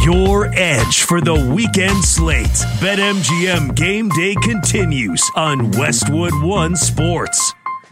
your edge for the weekend slate. BetMGM Game Day continues on Westwood One Sports.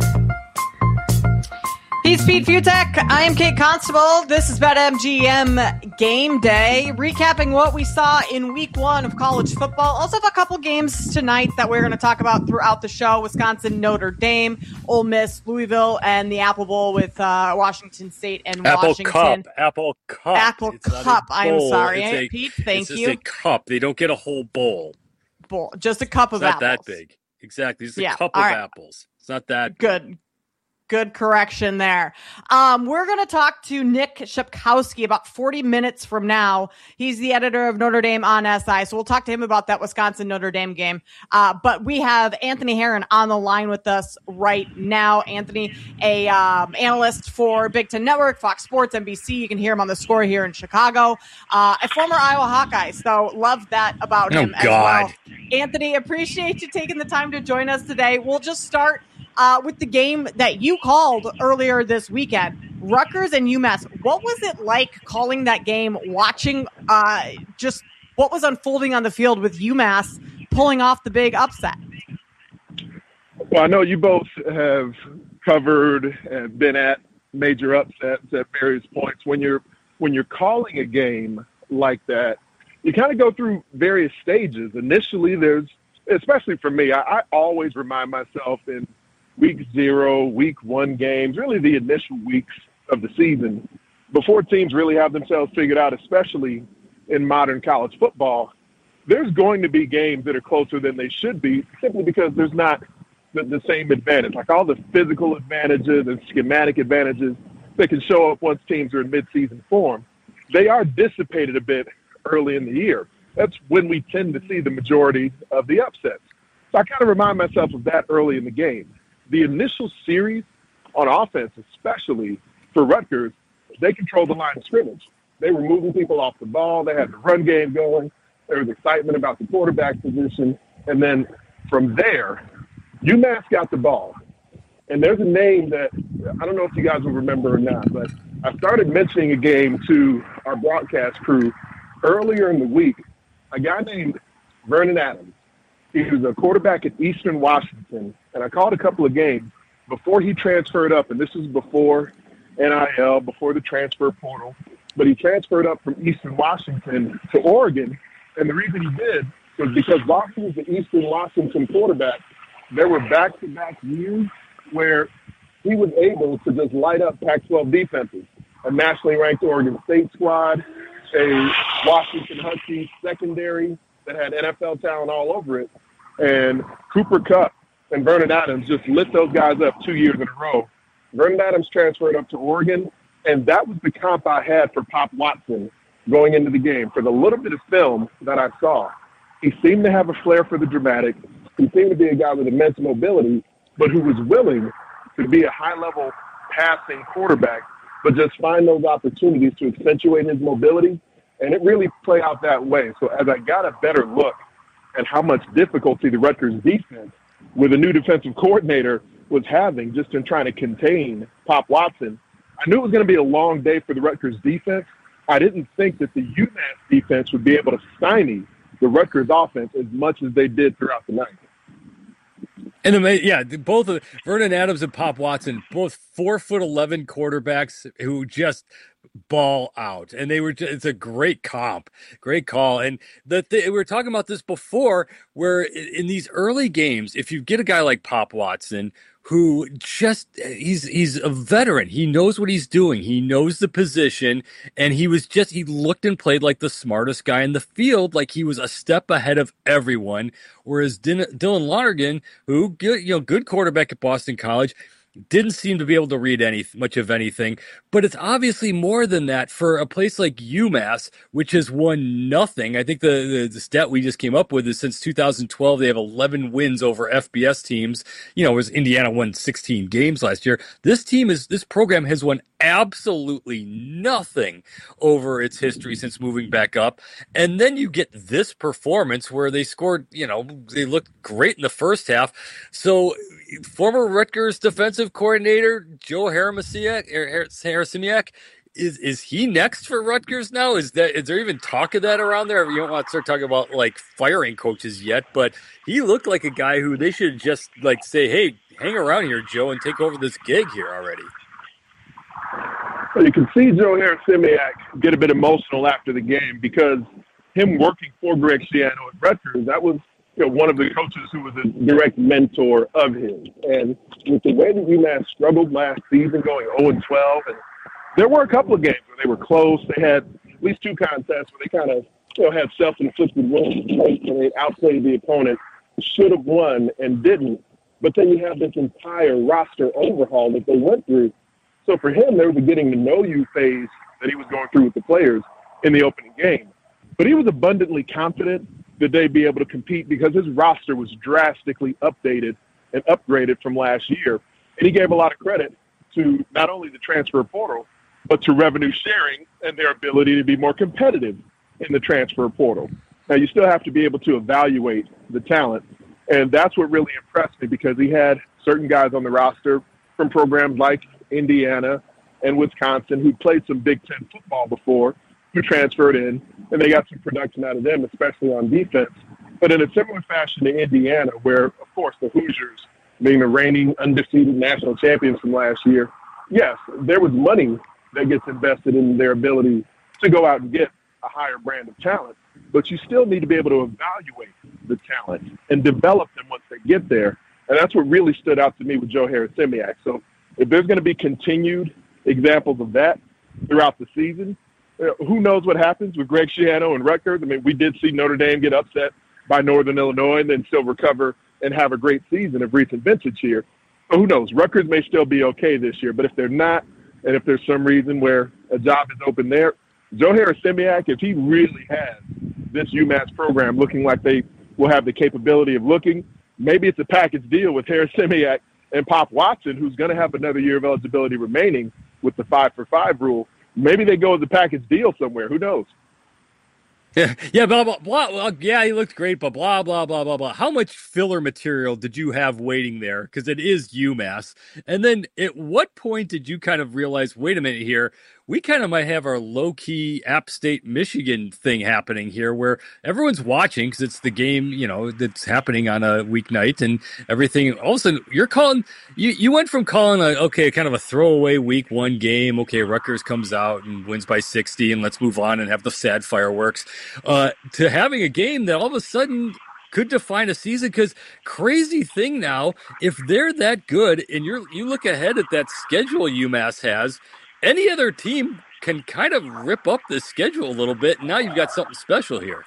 He's Pete Fiutak. I am Kate Constable. This is BetMGM Game Day, recapping what we saw in week one of college football. Also have a couple games tonight that we're going to talk about throughout the show. Wisconsin, Notre Dame, Ole Miss, Louisville, and the Apple Bowl with Washington State and Washington. Apple Cup. I'm sorry. Pete, thank you. It's just a cup. They don't get a whole bowl. Just a cup of apples. It's not that big. Exactly. It's a cup of apples. It's not that good. Good correction there. We're going to talk to Nick Shepkowski about 40 minutes from now. He's the editor of Notre Dame on SI, so we'll talk to him about that Wisconsin-Notre Dame game. But we have Anthony Herron on the line with us right now. Anthony, a analyst for Big Ten Network, Fox Sports, NBC. You can hear him on The Score here in Chicago. A former Iowa Hawkeye, so love that about him as well. Anthony, appreciate you taking the time to join us today. We'll just start with the game that you called earlier this weekend, Rutgers and UMass. What was it like calling that game, watching just what was unfolding on the field with UMass pulling off the big upset? Well, I know you both have covered and been at major upsets at various points. When you're calling a game like that, you kind of go through various stages. Initially, especially for me, I always remind myself in week 0, week 1 games, really the initial weeks of the season, before teams really have themselves figured out, especially in modern college football, there's going to be games that are closer than they should be simply because there's not the same advantage. Like all the physical advantages and schematic advantages that can show up once teams are in midseason form, they are dissipated a bit early in the year. That's when we tend to see the majority of the upsets. So I kind of remind myself of that early in the game. The initial series on offense, especially for Rutgers, they controlled the line of scrimmage. They were moving people off the ball. They had the run game going. There was excitement about the quarterback position. And then from there, UMass got the ball. And there's a name that I don't know if you guys will remember or not, but I started mentioning a game to our broadcast crew earlier in the week. A guy named Vernon Adams. He was a quarterback at Eastern Washington, and I called a couple of games before he transferred up, and this was before NIL, before the transfer portal, but he transferred up from Eastern Washington to Oregon, and the reason he did was because while he was the Eastern Washington quarterback, there were back-to-back years where he was able to just light up Pac-12 defenses, a nationally ranked Oregon State squad, a Washington Huskies secondary that had NFL talent all over it. And Cooper Kupp and Vernon Adams just lit those guys up 2 years in a row. Vernon Adams transferred up to Oregon, and that was the comp I had for Pop Watson going into the game. For the little bit of film that I saw, he seemed to have a flair for the dramatic. He seemed to be a guy with immense mobility, but who was willing to be a high-level passing quarterback, but just find those opportunities to accentuate his mobility. And it really played out that way. So as I got a better look at how much difficulty the Rutgers defense with a new defensive coordinator was having just in trying to contain Pop Watson, I knew it was going to be a long day for the Rutgers defense. I didn't think that the UMass defense would be able to stymie the Rutgers offense as much as they did throughout the night. And both of Vernon Adams and Pop Watson, both 4'11" quarterbacks who just ball out, and it's a great comp, great call. And we were talking about this before, where in these early games, if you get a guy like Pop Watson who he's a veteran. He knows what he's doing. He knows the position, and he looked and played like the smartest guy in the field, like he was a step ahead of everyone. Whereas Dylan Lonergan, who good quarterback at Boston College, didn't seem to be able to read much of anything. But it's obviously more than that for a place like UMass, which has won nothing. I think the stat we just came up with is since 2012, they have 11 wins over FBS teams. As Indiana won 16 games last year. This program has won absolutely nothing over its history since moving back up. And then you get this performance where they scored, they looked great in the first half. So former Rutgers defensive coordinator Joe Harasimiak, Is he next for Rutgers now? Is there even talk of that around there? You don't want to start talking about like firing coaches yet, but he looked like a guy who they should just like say, "Hey, hang around here, Joe, and take over this gig here already." Well, you can see Joe Harris-Simiak get a bit emotional after the game because him working for Greg Schiano at Rutgers, that was one of the coaches who was a direct mentor of his. And with the way that UMass struggled last season, going 0-12, and there were a couple of games where they were close. They had at least two contests where they kind of had self-inflicted wounds and they outplayed the opponent, should have won and didn't. But then you have this entire roster overhaul that they went through. So for him, there was a getting to know you phase that he was going through with the players in the opening game. But he was abundantly confident that they'd be able to compete because his roster was drastically updated and upgraded from last year. And he gave a lot of credit to not only the transfer portal, but to revenue sharing and their ability to be more competitive in the transfer portal. Now, you still have to be able to evaluate the talent. And that's what really impressed me because he had certain guys on the roster from programs like Indiana and Wisconsin who played some Big Ten football before, who transferred in, and they got some production out of them, especially on defense. But in a similar fashion to Indiana, where, of course, the Hoosiers, being the reigning undefeated national champions from last year, yes, there was money that gets invested in their ability to go out and get a higher brand of talent. But you still need to be able to evaluate the talent and develop them once they get there. And that's what really stood out to me with Joe Harris-Simiak. So if there's going to be continued examples of that throughout the season, who knows what happens with Greg Schiano and Rutgers. I mean, we did see Notre Dame get upset by Northern Illinois and then still recover and have a great season of recent vintage here. So who knows? Rutgers may still be okay this year, but if they're not, and if there's some reason where a job is open there, Joe Harris-Simiak, if he really has this UMass program looking like they will have the capability of looking, maybe it's a package deal with Harris-Simiak and Pop Watson, who's going to have another year of eligibility remaining with the 5-for-5 rule. Maybe they go as a package deal somewhere. Who knows? Yeah, blah, blah, blah. Well, yeah, he looked great, but blah, blah, blah, blah, blah. How much filler material did you have waiting there? Because it is UMass. And then at what point did you kind of realize, wait a minute here, we kind of might have our low-key App State Michigan thing happening here where everyone's watching because it's the game, that's happening on a weeknight and everything. All of a sudden, you're calling, you went from calling kind of a throwaway week one game. Okay, Rutgers comes out and wins by 60 and let's move on and have the sad fireworks, to having a game that all of a sudden could define a season. Because crazy thing now, if they're that good and you look ahead at that schedule UMass has, any other team can kind of rip up the schedule a little bit. Now you've got something special here.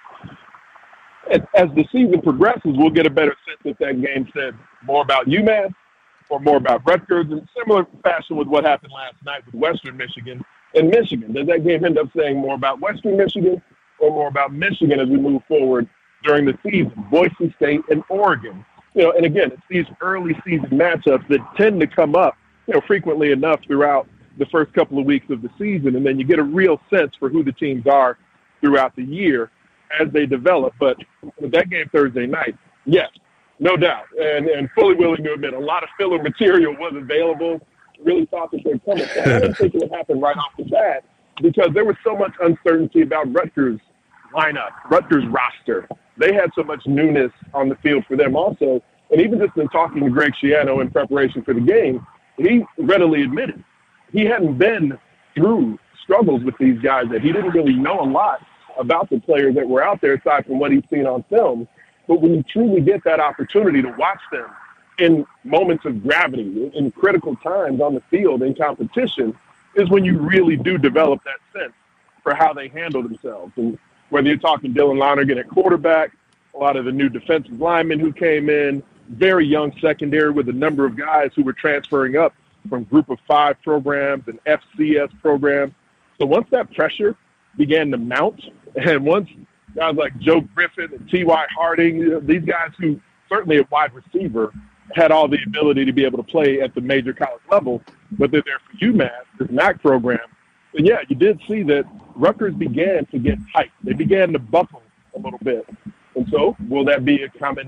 As the season progresses, we'll get a better sense if that game said more about UMass or more about Rutgers, in similar fashion with what happened last night with Western Michigan and Michigan. Does that game end up saying more about Western Michigan or more about Michigan as we move forward during the season? Boise State and Oregon. And again, it's these early season matchups that tend to come up, frequently enough throughout the first couple of weeks of the season, and then you get a real sense for who the teams are throughout the year as they develop. But with that game Thursday night, yes, no doubt, and fully willing to admit, a lot of filler material was available. Really thought that they'd come. I didn't think it would happen right off the bat because there was so much uncertainty about Rutgers' lineup, Rutgers' roster. They had so much newness on the field for them also. And even just in talking to Greg Schiano in preparation for the game, he readily admitted he hadn't been through struggles with these guys, that he didn't really know a lot about the players that were out there aside from what he'd seen on film. But when you truly get that opportunity to watch them in moments of gravity, in critical times on the field in competition, is when you really do develop that sense for how they handle themselves. And whether you're talking Dylan Lonergan at quarterback, a lot of the new defensive linemen who came in, very young secondary with a number of guys who were transferring up from Group of 5 programs and FCS programs. So once that pressure began to mount, and once guys like Joe Griffin and T.Y. Harding, these guys who certainly at wide receiver had all the ability to be able to play at the major college level, but they're there for UMass, this MAC program. And yeah, you did see that Rutgers began to get tight. They began to buckle a little bit. And so will that be a combination